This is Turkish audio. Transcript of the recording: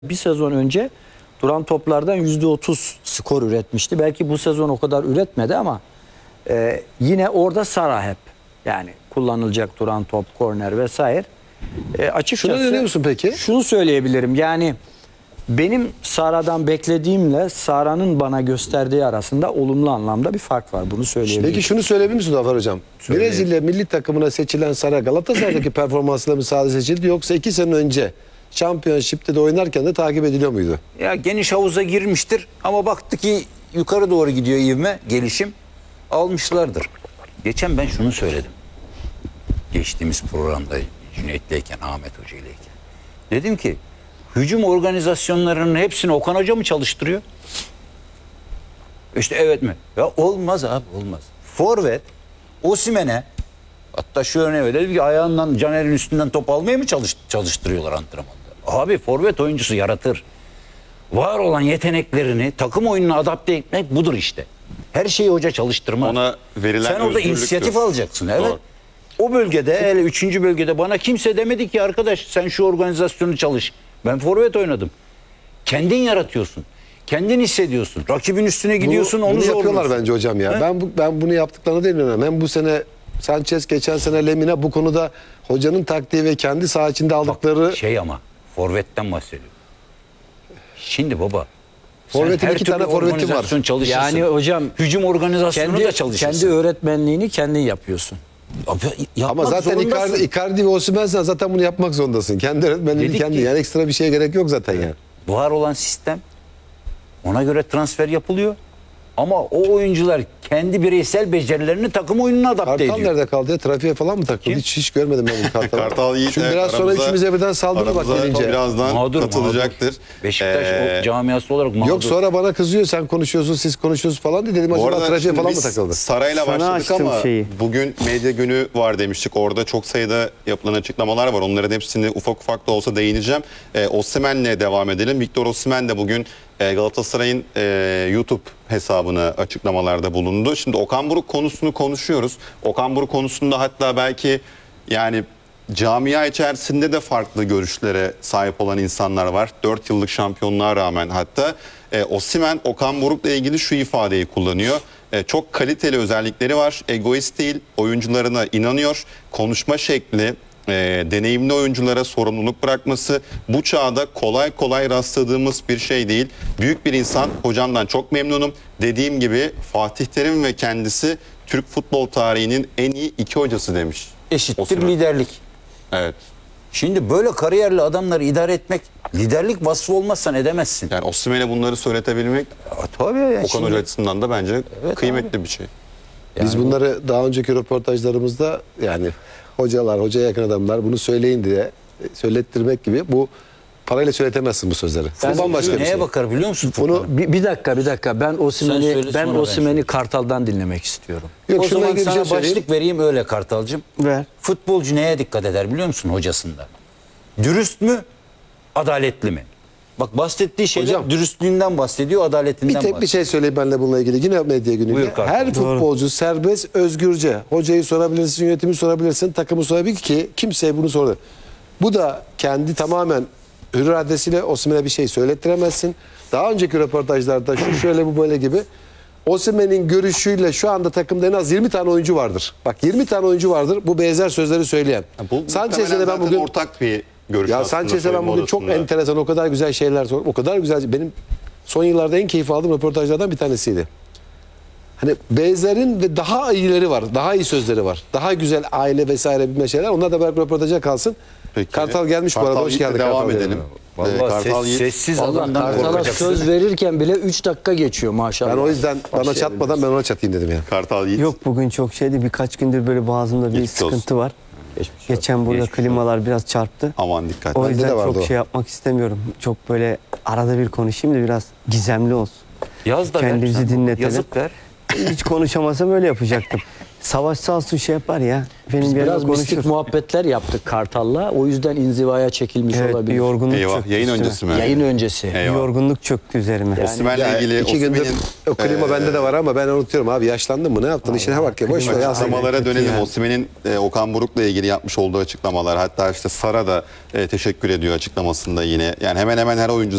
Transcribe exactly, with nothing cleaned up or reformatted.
Bir sezon önce duran toplardan yüzde otuz skor üretmişti. Belki bu sezon o kadar üretmedi ama e, yine orada Sara hep. Yani kullanılacak duran top, korner vesaire. E, açıkçası Şuna ne musun peki? Şunu söyleyebilirim. Yani benim Sara'dan beklediğimle Sara'nın bana gösterdiği arasında olumlu anlamda bir fark var. Bunu söyleyebilirim. Peki şunu söyleyebilir misin Zafer Hocam? Söyleyeyim. Brezilya milli takımına seçilen Sara Galatasaray'daki performansıyla mı sadece seçildi yoksa iki sene önce Championship'te de oynarken de takip ediliyor muydu? Ya geniş havuza girmiştir ama baktı ki yukarı doğru gidiyor ivme, gelişim, almışlardır. Geçen ben şunu söyledim. Geçtiğimiz programda Cüneyt'leyken, Ahmet Hoca ileyken. Dedim ki hücum organizasyonlarının hepsini Okan Hoca mı çalıştırıyor? İşte evet mi? Ya olmaz abi, olmaz. Forvet Osimhen'e, hatta şu örneği verelim ki ayağından Caner'in üstünden top almaya mı çalış, çalıştırıyorlar antrenmanda? Abi forvet oyuncusu yaratır. Var olan yeteneklerini takım oyununa adapte etmek budur işte. Her şeyi hoca çalıştırmaz. Ona verilen Sen orada özgürlüktür. inisiyatif alacaksın. Evet. Doğru. O bölgede, hele üçüncü bölgede bana kimse demedi ki arkadaş sen şu organizasyonu çalış. Ben forvet oynadım. Kendin yaratıyorsun. Kendin hissediyorsun. Rakibin üstüne gidiyorsun, bunu, onu bunu yapıyorlar zorluyorsun. bence hocam ya. He? Ben bu, ben bunu yaptıklarını değil mi? Hem bu sene Sanchez, geçen sene Lemina, bu konuda hocanın taktiği ve kendi saha içinde aldıkları Bak, şey ama forvetten bahsediyorum. Şimdi baba Forvetin sen her iki türlü tane forveti var. organizasyon çalışırsın. Yani hocam hücum organizasyonu kendi, da çalışırsın. kendi öğretmenliğini kendin yapıyorsun. Abi, yapmak ama zaten zorundasın. Icardi, Icardi ve Osimhen sen zaten bunu yapmak zorundasın. Kendi öğretmenliğini Dedik kendi. ki- Yani ekstra bir şeye gerek yok zaten yani. Var olan sistem, ona göre transfer yapılıyor. Ama o oyuncular kendi bireysel becerilerini takım oyununa adapte Kartal ediyor. nerede kaldı ya? Trafiğe falan mı takıldı? Kim? Hiç, hiç görmedim ben bu Kartal'ı. Kartal Yiğit, Şimdi evet, biraz sonra aramıza- üçümüze birden saldırı bak aramıza gelince. birazdan Mağdur, katılacaktır. mağdur. Beşiktaş Ee, o camiası olarak mağdur. Yok sonra bana kızıyor, sen konuşuyorsun, siz konuşuyorsunuz falan diye dedim, Bu acaba arada trafiğe şimdi falan mı biz takıldı? Sarayla Sana başladık açtım ama şeyi. bugün medya günü var demiştik. Orada çok sayıda yapılan açıklamalar var. Onların hepsini ufak ufak da olsa değineceğim. Ee, Osimhen'le devam edelim. Victor Osimhen de bugün e, Galatasaray'ın e, YouTube hesabına açıklamalarda bulundu. Şimdi Okan Buruk konusunu konuşuyoruz. Okan Buruk konusunda hatta belki yani camia içerisinde de farklı görüşlere sahip olan insanlar var. dört yıllık şampiyonluğa rağmen hatta e, Osimhen Okan Buruk'la ilgili şu ifadeyi kullanıyor. E, çok kaliteli özellikleri var. Egoist değil, oyuncularına inanıyor. Konuşma şekli, e, deneyimli oyunculara sorumluluk bırakması bu çağda kolay kolay rastladığımız bir şey değil. Büyük bir insan, hocamdan çok memnunum. Dediğim gibi Fatih Terim ve kendisi Türk futbol tarihinin en iyi iki hocası demiş. Eşittir Osimhen. liderlik. Evet. Şimdi böyle kariyerli adamları idare etmek, liderlik vasfı olmazsan edemezsin. Yani Osimhen'e bunları söyletebilmek Ya, tabii ya. Okan şimdi- Hoca açısından da bence Evet kıymetli bir şey. Biz bunları daha önceki röportajlarımızda yani hocalar, hocaya yakın adamlar bunu söyleyin diye e, söylettirmek gibi, bu parayla söyletemezsin bu sözleri. Ben bu bambaşka bir Neye şey. bakar biliyor musun? Bunu Furkan? Bir, bir dakika bir dakika ben Sen Osimhen'i söyle, ben sonra ben Osimhen'i söyleyeyim. Kartal'dan dinlemek istiyorum. Yok, O şununla zaman ilgili bir sana şey söyleyeyim. başlık vereyim öyle Kartalcığım. Ver. Futbolcu neye dikkat eder biliyor musun hocasında? Dürüst mü, adaletli mi? Bak bahsettiği şeyler Hocam, dürüstlüğünden bahsediyor, adaletinden Bir tek bir bahsediyor. şey söyleyeyim benimle bununla ilgili. Yine medya günü. Buyur Kartal. Her futbolcu serbest, özgürce. Hocayı sorabilirsin, yönetimi sorabilirsin, takımı sorabilirsin ki kimseye bunu sordu. Bu da kendi tamamen hür iradesiyle Osimhen'e bir şey söylettiremezsin. Daha önceki röportajlarda şu şöyle bu böyle gibi. Osimhen'in görüşüyle şu anda takımda en az yirmi tane oyuncu vardır. Bak yirmi tane oyuncu vardır bu benzer sözleri söyleyen. Bu Sanchez'e de ben zaten bugün ortak bir görüş ya aslında Sanchez'e ben soyunma bugün çok odasında. enteresan, o kadar güzel şeyler sor, o kadar güzel, benim son yıllarda en keyif aldığım röportajlardan bir tanesiydi. Hani benzerin ve daha iyileri var, daha iyi sözleri var, daha güzel aile vesaire bir şeyler. Onlar da belki röportaja kalsın. Peki. Kartal gelmiş bu arada, Kartal hoş Yiğit'le geldin. devam Kartal edelim. Vallahi Ee, Kartal ses- Yiğit sessiz Vallahi adamdan Kartal'a korkacaksın. söz verirken bile üç dakika geçiyor maşallah. Ben o yüzden bana Başlayalım çatmadan ben ona çatayım dedim ya. Kartal Yiğit. Yok bugün çok şeydi. Birkaç gündür böyle boğazımda bir Geçmiş olsun. sıkıntı var. Geçmiş olsun. Geçen burada Geçmiş klimalar biraz çarptı. Aman dikkat. O Bende yüzden de vardı çok o. şey yapmak istemiyorum. Çok böyle arada bir konuşayım da biraz gizemli olsun. Yaz da ver. Kendimizi sen. dinletelim. Yazıp ver. Hiç konuşamasam öyle yapacaktım. Savaş sağ olsun şey yapar ya. Benim Biz bir biraz konuşur. mistik muhabbetler yaptık Kartal'la. O yüzden inzivaya çekilmiş Evet, bir olabilir. yorgunluk Eyvah. çöktü Yayın üstüme. öncesi mi? Yayın öncesi. Bir Eyvah. yorgunluk çöktü üzerime. Osimhen'le Ya ilgili iki gündür Osimhen'in o klima bende de var ama ben unutuyorum abi, yaşlandın mı, ne yaptın, işine bak ya, boş ver ya. açıklamalara dönelim. yani. Osimhen'in e, Okan Buruk'la ilgili yapmış olduğu açıklamalar, hatta işte Sara da e, teşekkür ediyor açıklamasında yine. Yani hemen hemen her oyuncu